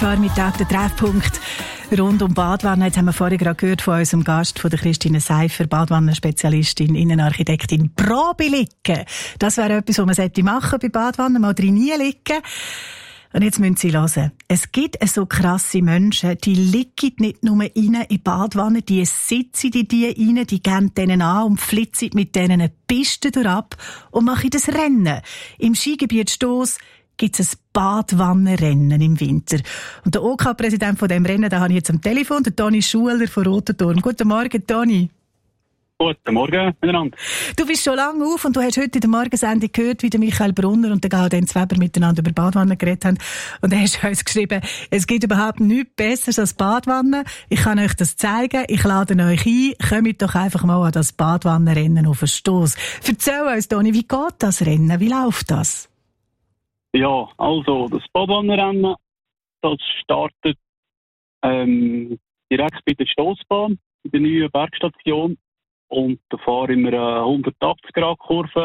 Vormittag der Treffpunkt rund um Badwanne. Jetzt haben wir vorhin gerade gehört von unserem Gast, von der Christine Seifer, Badwannenspezialistin, Innenarchitektin. Probe liegen. Das wäre etwas, was man machen sollte bei Badwannen, mal drin liegen. Und jetzt müssen Sie hören. Es gibt so krasse Menschen, die liegen nicht nur rein in die Badwanne, die sitzen in die rein, die gehen denen an und flitzen mit denen eine Piste durchab und machen das Rennen. Im Skigebiet Stoss gibt es ein Badwannenrennen im Winter. Und der OK-Präsident von diesem Rennen, den habe ich jetzt am Telefon, der Toni Schuler von Rotenturm. Guten Morgen, Toni. Guten Morgen miteinander. Du bist schon lange auf und du hast heute in der Morgensendung gehört, wie der Michael Brunner und der Gaudenz Weber miteinander über Badwannen geredet haben. Und er hat uns geschrieben, es gibt überhaupt nichts Besseres als Badwannen. Ich kann euch das zeigen, ich lade euch ein. Kommt doch einfach mal an das Badwannenrennen auf den Stoss. Erzähl uns, Toni, wie geht das Rennen? Wie läuft das? Ja, also das Badwannenrennen, das startet direkt bei der Stossbahn, bei der neuen Bergstation. Und da fahren wir eine 180-Grad-Kurve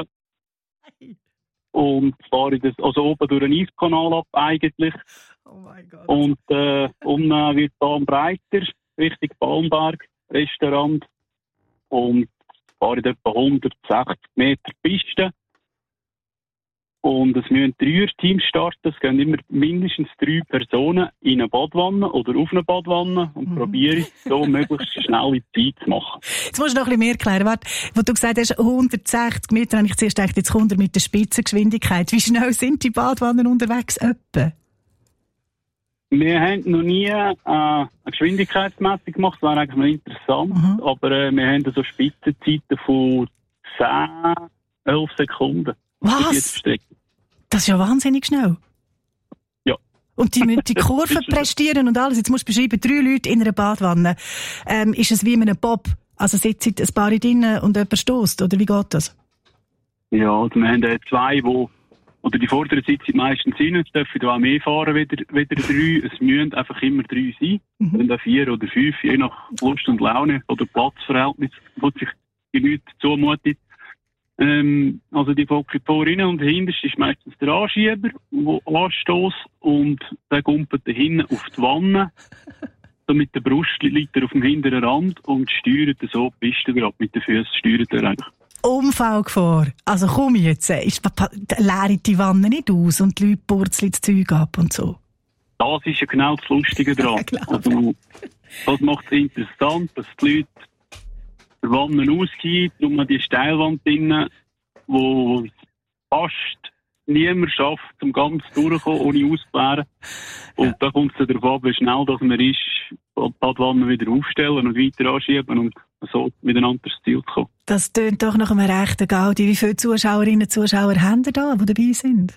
und fahren das also oben durch den Eiskanal ab eigentlich. Oh mein Gott. Und unten wird die Bahn breiter, Richtung Balmberg, Restaurant. Und fahren etwa 160 Meter Piste. Und es müssen 3er-Teams starten. Es gehen immer mindestens 3 Personen in eine Badwanne oder auf eine Badwanne und probieren so möglichst schnelle Zeit zu machen. Jetzt musst du noch ein bisschen mehr erklären. Warte, wo du gesagt hast, 160 Meter, habe ich zuerst gedacht, jetzt kommt er mit der Spitzengeschwindigkeit. Wie schnell sind die Badwannen unterwegs etwa? Wir haben noch nie eine Geschwindigkeitsmessung gemacht. Das wäre eigentlich mal interessant. Aber wir haben so Spitzenzeiten von 10, 11 Sekunden. Was? Das ist ja wahnsinnig schnell. Ja. Und die müssen die Kurven prestieren und alles. Jetzt musst du beschreiben, 3 Leute in einer Badwanne. Ist es wie in einem Bob? Also sitzen ein paar drinnen und jemand stößt? Oder wie geht das? Ja, also wir haben 2, oder die vorderen sitzen meistens rein. Es dürfen auch mehr fahren, wieder 3. Es müssen einfach immer 3 sein. Und auch 4 oder 5, je nach Lust und Laune oder Platzverhältnis, wo sich die Leute zumutet. Also die Vogel vorne und hinterst ist meistens der Anschieber, der anstößt und der kumpelt hinten auf die Wanne. So mit der Brust liegt er auf dem hinteren Rand und steuert so die Piste ab. Mit den Füßen steuert er eigentlich. Unfallgefahr. Also komm jetzt, leere die Wanne nicht aus und die Leute purzeln das Zeug ab und so. Das ist ja genau das Lustige daran. Also, das macht es interessant, dass die Leute der Wanne ausgeht, darum noch die Steilwand drinnen, wo fast niemand schafft, zum ganz durchzukommen, ohne auszuwehren. Und da kommt es darauf an, wie schnell dass man ist, die Badwanne wieder aufstellen und weiter anschieben und so miteinander ins Ziel zu kommen. Das tönt doch nach einem rechten Gaudi. Wie viele Zuschauerinnen und Zuschauer haben ihr da, die dabei sind?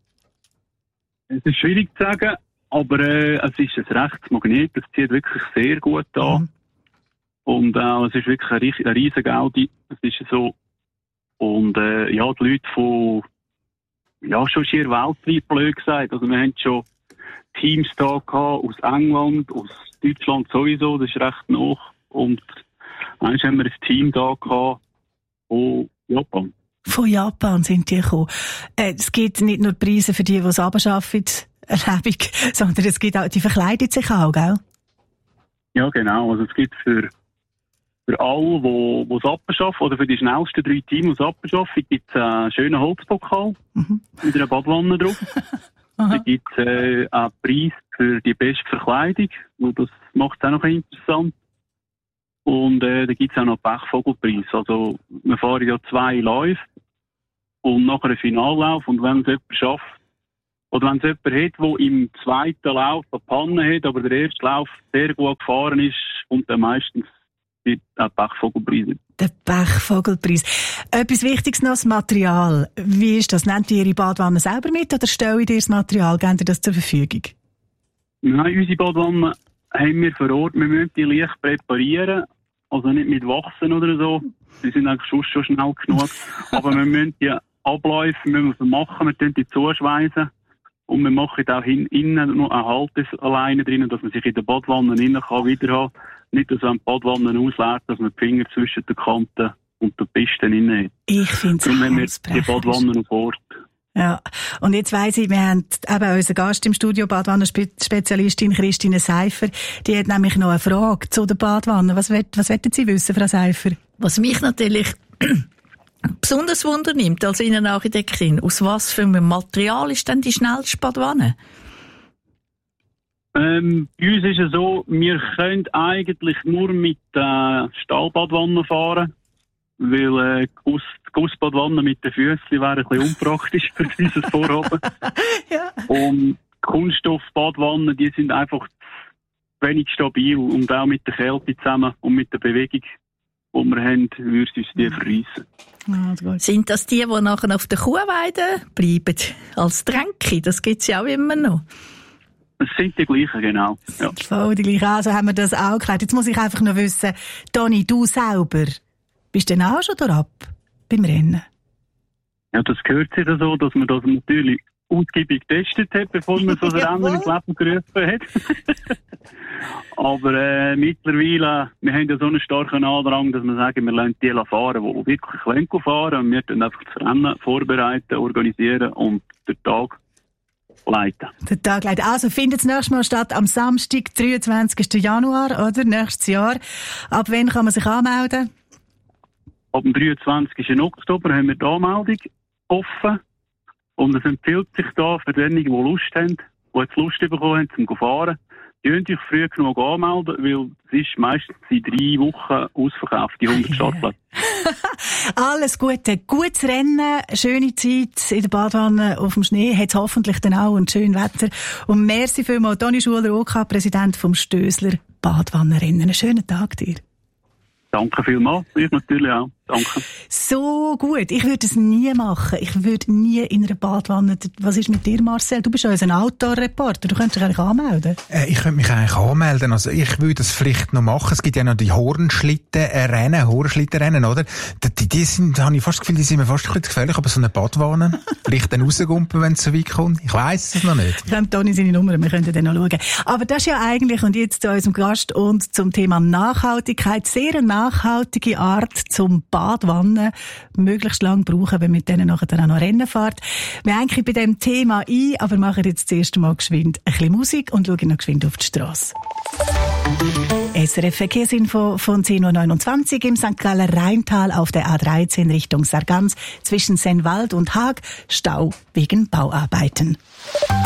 Es ist schwierig zu sagen, aber es ist ein rechtes Magnet. Das zieht wirklich sehr gut an. Und es ist wirklich ein riesen Gaudi. Es ist so. Und die Leute von schon schier weltweit, blöd gesagt. Also wir haben schon Teams da gehabt, aus England, aus Deutschland sowieso, das ist recht nah. Und eigentlich haben wir ein Team da gehabt von Japan. Von Japan sind die gekommen. Es gibt nicht nur Preise für die es runterschaffen, Erlebung, sondern es gibt auch, die verkleiden sich auch, gell? Ja, genau. Also es gibt für alle, die es abschaffen, oder für die schnellsten 3 Teams, die es abschaffen, gibt es einen schönen Holzpokal mit einer Badwanne drauf. Da gibt es einen Preis für die beste Verkleidung. Und das macht es auch noch interessant. Und da gibt es auch noch einen Pechvogelpreis. Also wir fahren ja 2 Läufe und nachher einen Finallauf. Und wenn es jemand schafft, oder wenn es jemand hat, der im 2. Lauf eine Panne hat, aber der erste Lauf sehr gut gefahren ist, und dann meistens der Pechvogelpreis. Der Pechvogelpreis. Etwas Wichtiges noch, das Material. Wie ist das? Nehmt ihr Ihre Badwanne selber mit oder stellt ihr das Material? Gebt ihr das zur Verfügung? Nein, unsere Badwanne haben wir vor Ort. Wir müssen die leicht präparieren. Also nicht mit Wachsen oder so. Die sind eigentlich schon schnell genug. Aber wir müssen die Abläufe machen. Wir können die zuschweißen. Und wir machen auch innen noch eine Halteleine drin, dass man sich in der Badwanne innen wieder haben kann. Nicht, dass man die Badwanne ausleert, dass man die Finger zwischen den Kanten und den Pisten innen hat. Ich finde es darum haben wir die Badwanne auf Ort. Ja, und jetzt weiss ich, wir haben eben unseren Gast im Studio, Badwannerspezialistin Christine Seifer. Die hat nämlich noch eine Frage zu der Badwanne. Was wollten Sie wissen, Frau Seifer? Was mich natürlich besonders wundernimmt als Innenarchitektin, aus was für einem Material ist denn die schnellste Badwanne? Bei uns ist es so, wir können eigentlich nur mit Stahlbadwannen fahren, weil Gussbadwannen mit den Füßen wäre ein bisschen unpraktisch für dieses Vorhaben. Ja. Und Kunststoffbadwannen, die sind einfach wenig stabil und auch mit der Kälte zusammen und mit der Bewegung, die wir haben, würde uns die verreissen. Ah, sind das die nachher auf der Kuhweide bleiben als Tränke? Das gibt es ja auch immer noch. Es sind die gleichen, genau. Ja. Voll die gleichen. Also haben wir das auch geklärt. Jetzt muss ich einfach noch wissen, Toni, du selber, bist du denn auch schon ab beim Rennen? Ja, das gehört sich so, dass man das natürlich ausgiebig getestet hat, bevor man so ein Rennen ins Leben gerufen hat. Aber mittlerweile, wir haben ja so einen starken Andrang, dass wir sagen, wir lassen die fahren, die wirklich fahren. Und wir tun einfach das Rennen vorbereiten, organisieren und den Tag leiten. Der Tag leiten. Also findet das nächste Mal statt am Samstag, 23. Januar, oder? Nächstes Jahr. Ab wann kann man sich anmelden? Ab dem 23. Oktober haben wir die Anmeldung offen. Und es empfiehlt sich da für diejenigen, die Lust haben, die jetzt Lust bekommen haben, zum fahren, die können sich früh genug anmelden, weil es ist meistens in 3 Wochen ausverkauft, die 100 Startplätze. Alles Gute, gutes Rennen, schöne Zeit in der Badwanne auf dem Schnee, hat es hoffentlich dann auch und schön Wetter. Und merci vielmals, Toni Schuler, OK-Präsident vom Stößler Badwannenrennen. Einen schönen Tag dir. Danke vielmals, ich natürlich auch. Danke. So gut. Ich würde es nie machen. Ich würde nie in einer Badwanne. Was ist mit dir, Marcel? Du bist ja ein Outdoor-Reporter. Du könntest dich eigentlich anmelden. Ich könnte mich eigentlich anmelden. Also ich würde es vielleicht noch machen. Es gibt ja noch die Hornschlittenrennen, oder? Die sind, habe ich fast das Gefühl, die sind mir fast ein bisschen gefährlich. Aber so eine Badwanne, vielleicht dann rausgumpen, wenn es so weit kommt. Ich weiss es noch nicht. Ich habe Toni seine Nummer, wir können dann noch schauen. Aber das ist ja eigentlich, und jetzt zu unserem Gast und zum Thema Nachhaltigkeit, sehr eine nachhaltige Art zum Badwanne möglichst lang brauchen, wenn mit denen nachher dann auch noch Rennen fährt. Wir eigentlich bei dem Thema ein, aber machen jetzt das erste Mal geschwind ein bisschen Musik und schauen noch geschwind auf die Strasse. SRF Verkehrsinfo von 10.29 Uhr im St. Galler Rheintal auf der A13 Richtung Sargans zwischen Sennwald und Haag. Stau wegen Bauarbeiten.